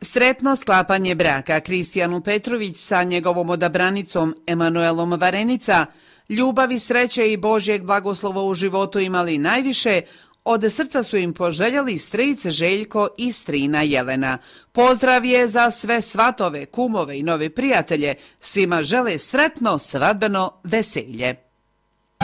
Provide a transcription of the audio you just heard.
Sretno sklapanje braka Kristijanu Petrović sa njegovom odabranicom Emanuelom Varenica, ljubavi, sreće i Božjeg blagoslova u životu imali najviše, od srca su im poželjeli stric Željko i strina Jelena. Pozdrav je za sve svatove, kumove i nove prijatelje. Svima žele sretno svadbeno veselje.